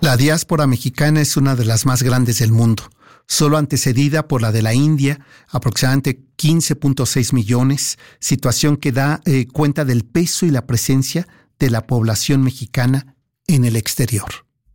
La diáspora mexicana es una de las más grandes del mundo, solo antecedida por la de la India, aproximadamente 15.6 millones, situación que da cuenta del peso y la presencia de la población mexicana en el exterior.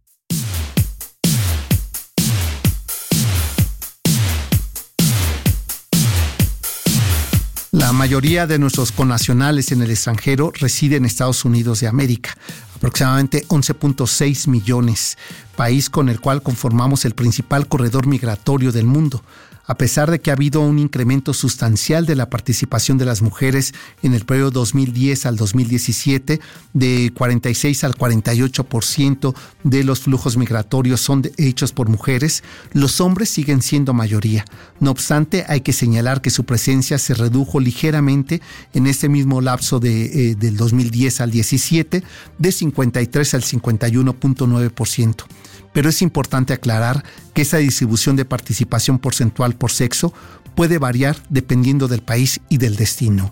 La mayoría de nuestros connacionales en el extranjero reside en Estados Unidos de América, aproximadamente 11.6 millones, país con el cual conformamos el principal corredor migratorio del mundo. A pesar de que ha habido un incremento sustancial de la participación de las mujeres en el periodo 2010 al 2017, de 46 al 48% de los flujos migratorios son hechos por mujeres, los hombres siguen siendo mayoría. No obstante, hay que señalar que su presencia se redujo ligeramente en este mismo lapso del 2010 al 17, de 53 al 51.9%. Pero es importante aclarar que esa distribución de participación porcentual por sexo puede variar dependiendo del país y del destino.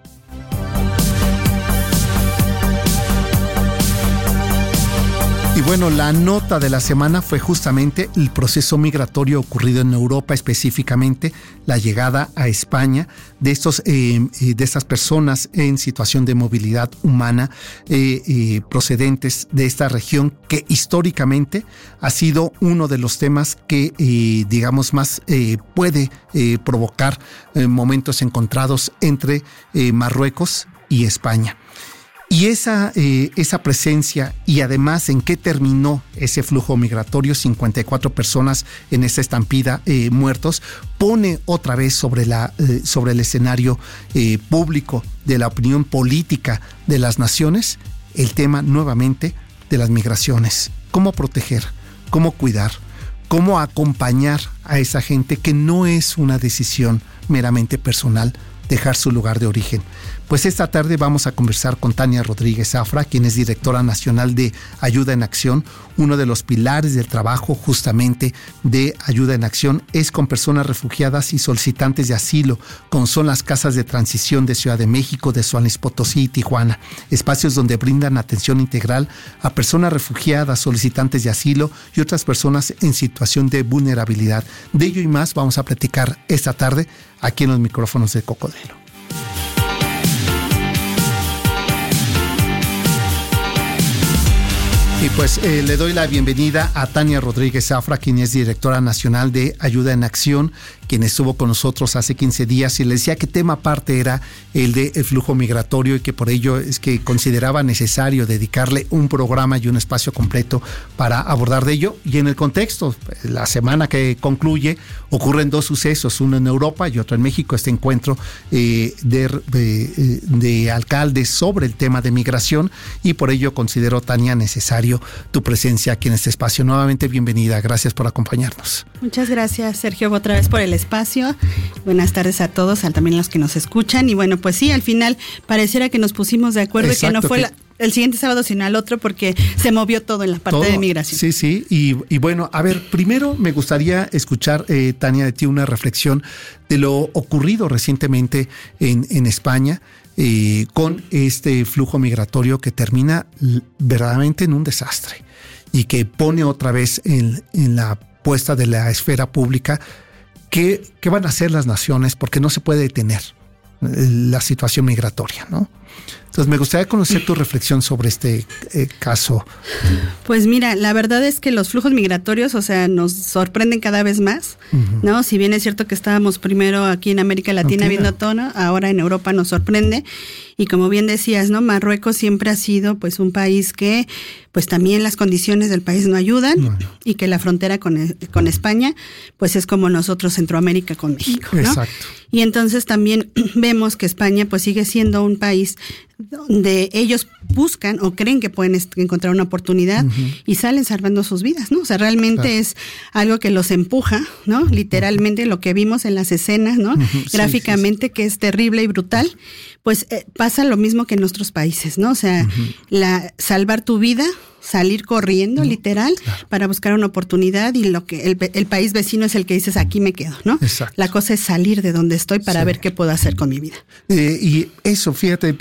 Y bueno, la nota de la semana fue justamente el proceso migratorio ocurrido en Europa, específicamente la llegada a España de estas personas en situación de movilidad humana procedentes de esta región, que históricamente ha sido uno de los temas que, más puede provocar momentos encontrados entre Marruecos y España. Y esa presencia, y además en qué terminó ese flujo migratorio, 54 personas en esa estampida muertos, pone otra vez sobre el escenario público de la opinión política de las naciones el tema nuevamente de las migraciones. Cómo proteger, cómo cuidar, cómo acompañar a esa gente que no es una decisión meramente personal dejar su lugar de origen. Pues esta tarde vamos a conversar con Tania Rodríguez Zafra, quien es directora nacional de Ayuda en Acción. Uno de los pilares del trabajo justamente de Ayuda en Acción es con personas refugiadas y solicitantes de asilo, como son las casas de transición de Ciudad de México, de San Luis Potosí y Tijuana, espacios donde brindan atención integral a personas refugiadas, solicitantes de asilo y otras personas en situación de vulnerabilidad. De ello y más vamos a platicar esta tarde aquí en los micrófonos de Cocodrilo. Y pues le doy la bienvenida a Tania Rodríguez Zafra, quien es directora nacional de Ayuda en Acción, quien estuvo con nosotros hace 15 días y le decía que tema aparte era el del flujo migratorio y que por ello es que consideraba necesario dedicarle un programa y un espacio completo para abordar de ello. Y en el contexto, la semana que concluye, ocurren dos sucesos, uno en Europa y otro en México, este encuentro de alcaldes sobre el tema de migración, y por ello considero, Tania, necesario tu presencia aquí en este espacio. Nuevamente bienvenida, gracias por acompañarnos. Muchas gracias, Sergio, otra vez por el espacio. Buenas tardes a todos, también a los que nos escuchan. Y bueno, pues sí, al final pareciera que nos pusimos de acuerdo. Exacto, que no fue el siguiente sábado sino al otro, porque se movió todo en la parte de migración. Sí, y bueno, a ver, primero me gustaría escuchar, Tania, de ti una reflexión de lo ocurrido recientemente en España, con este flujo migratorio que termina verdaderamente en un desastre y que pone otra vez en la puesta de la esfera pública qué van a hacer las naciones, porque no se puede detener la situación migratoria, ¿no? Entonces me gustaría conocer tu reflexión sobre este caso. Pues mira, la verdad es que los flujos migratorios, nos sorprenden cada vez más, ¿no? Si bien es cierto que estábamos primero aquí en América Latina viendo todo, ¿no? Ahora en Europa nos sorprende. Y como bien decías, ¿no? Marruecos siempre ha sido pues un país que pues también las condiciones del país no ayudan, y que la frontera con España pues es como nosotros Centroamérica con México, ¿no? Exacto. Y entonces también vemos que España pues sigue siendo un país donde ellos buscan o creen que pueden encontrar una oportunidad y salen salvando sus vidas, ¿no? O sea, realmente es algo que los empuja, ¿no? Literalmente lo que vimos en las escenas, ¿no? Gráficamente, que es terrible y brutal, pues pasa lo mismo que en nuestros países, ¿no? O sea, salvar tu vida, salir corriendo, literal, para buscar una oportunidad, y lo que el país vecino es el que dices, aquí me quedo, ¿no? Exacto. La cosa es salir de donde estoy para ver qué puedo hacer con mi vida. Y eso, fíjate,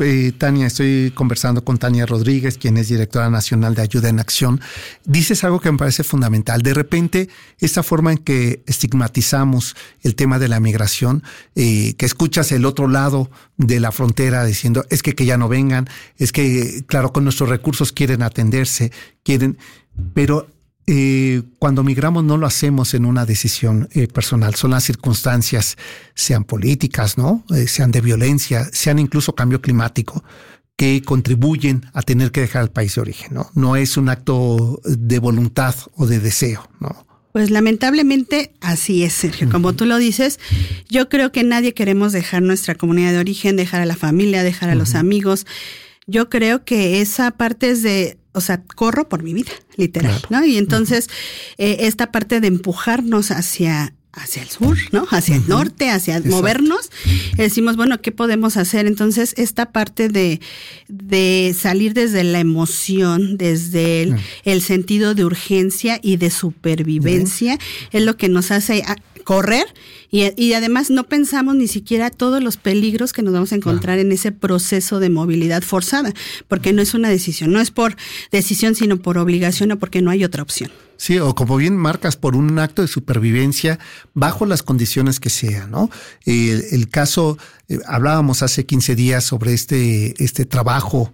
Tania, estoy conversando con Tania Rodríguez, quien es directora nacional de Ayuda en Acción. Dices algo que me parece fundamental. De repente, esta forma en que estigmatizamos el tema de la migración, que escuchas el otro lado de la frontera diciendo, es que ya no vengan, es que, claro, con nuestros recursos quieren atenderse, pero cuando migramos no lo hacemos en una decisión personal, son las circunstancias, sean políticas, ¿no? Sean de violencia, sean incluso cambio climático, que contribuyen a tener que dejar el país de origen, ¿no? No es un acto de voluntad o de deseo, ¿no? Pues lamentablemente así es, Sergio. Como tú lo dices, yo creo que nadie queremos dejar nuestra comunidad de origen, dejar a la familia, dejar a los amigos. Yo creo que esa parte es de, o sea, corro por mi vida, literal, claro, ¿no? Y entonces esta parte de empujarnos hacia el sur, ¿no? Hacia el norte, hacia movernos, decimos, bueno, ¿qué podemos hacer? Entonces, esta parte de salir desde la emoción, desde el sentido de urgencia y de supervivencia, es lo que nos hace correr y además no pensamos ni siquiera todos los peligros que nos vamos a encontrar en ese proceso de movilidad forzada, porque no es una decisión, no es por decisión, sino por obligación o porque no hay otra opción. Sí, o como bien marcas, por un acto de supervivencia bajo las condiciones que sea, ¿no? El caso, hablábamos hace 15 días sobre este trabajo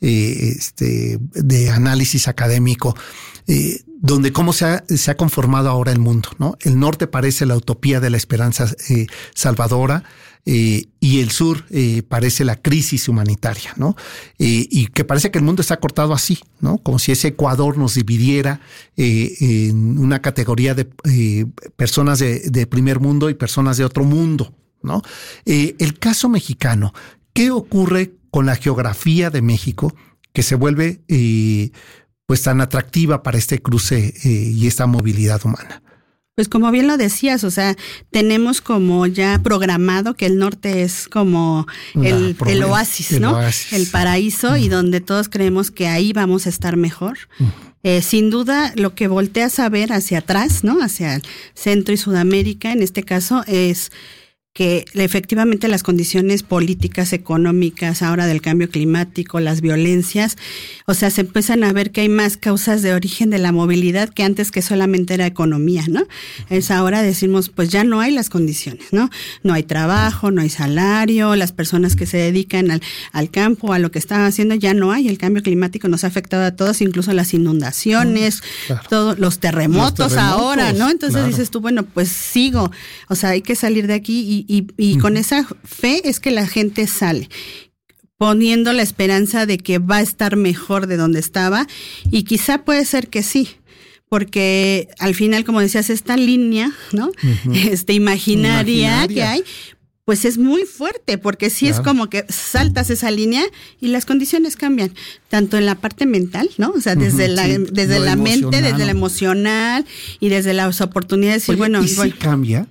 de análisis académico, donde cómo se ha conformado ahora el mundo, ¿no? El norte parece la utopía de la esperanza salvadora, y el sur parece la crisis humanitaria, ¿no? Y que parece que el mundo está cortado así, ¿no? Como si ese Ecuador nos dividiera en una categoría de personas de primer mundo y personas de otro mundo, ¿no? El caso mexicano, ¿qué ocurre con la geografía de México que se vuelve pues tan atractiva para este cruce y esta movilidad humana? Pues como bien lo decías, o sea, tenemos como ya programado que el norte es como el oasis, ¿no? El paraíso, y donde todos creemos que ahí vamos a estar mejor. Sin duda, lo que volteas a ver hacia atrás, ¿no? Hacia el Centro y Sudamérica, en este caso, es que efectivamente las condiciones políticas, económicas, ahora del cambio climático, las violencias, o sea, se empiezan a ver que hay más causas de origen de la movilidad que antes, que solamente era economía, ¿no? Es ahora decimos, pues ya no hay las condiciones, ¿no? No hay trabajo, no hay salario, las personas que se dedican al campo, a lo que estaban haciendo, ya no hay. El cambio climático nos ha afectado a todos, incluso las inundaciones, todos los terremotos ahora, ¿no? Entonces dices tú, bueno, pues sigo, o sea, hay que salir de aquí y con esa fe es que la gente sale, poniendo la esperanza de que va a estar mejor de donde estaba, y quizá puede ser que sí, porque al final, como decías, esta línea, ¿no? Imaginaria que hay, pues es muy fuerte, porque sí es como que saltas esa línea y las condiciones cambian, tanto en la parte mental, ¿no? O sea, desde la mente, desde la emocional y desde las oportunidades. Oye, ¿y si cambia?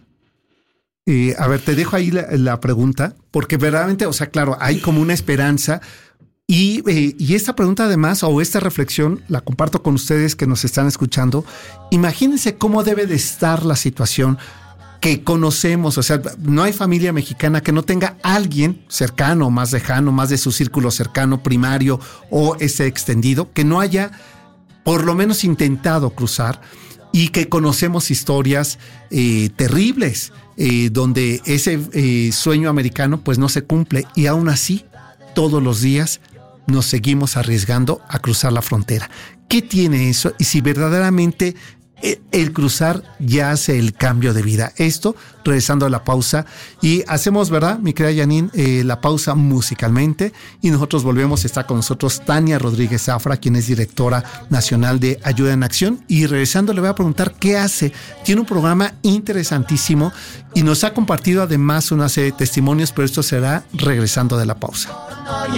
A ver, te dejo ahí la pregunta, porque verdaderamente, o sea, claro, hay como una esperanza, y esta pregunta además, o esta reflexión, la comparto con ustedes que nos están escuchando. Imagínense cómo debe de estar la situación que conocemos, o sea, no hay familia mexicana que no tenga a alguien cercano, más lejano, más de su círculo cercano, primario o extendido, que no haya por lo menos intentado cruzar, y que conocemos historias terribles, donde ese sueño americano pues no se cumple, y aún así todos los días nos seguimos arriesgando a cruzar la frontera. ¿Qué tiene eso? Y si verdaderamente el cruzar ya hace el cambio de vida. Esto, regresando a la pausa, y hacemos, ¿verdad, mi querida Janine, la pausa musicalmente, y nosotros volvemos. Está con nosotros Tania Rodríguez Zafra, quien es directora nacional de Ayuda en Acción, y regresando le voy a preguntar qué hace. Tiene un programa interesantísimo y nos ha compartido además una serie de testimonios, pero esto será regresando de la pausa.